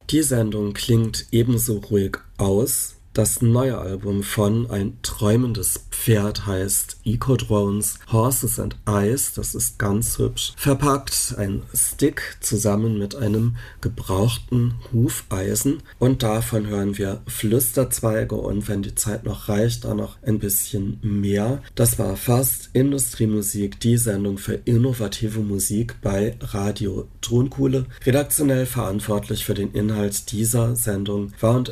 Die Sendung klingt ebenso ruhig aus. Das neue Album von Ein träumendes Pferd heißt Ecodrones Horses and Eyes. Das ist ganz hübsch verpackt. Ein Stick zusammen mit einem gebrauchten Hufeisen. Und davon hören wir Flüsterzweige und wenn die Zeit noch reicht, dann noch ein bisschen mehr. Das war fast Industriemusik, die Sendung für innovative Musik bei Radio Tonkuhle. Redaktionell verantwortlich für den Inhalt dieser Sendung war und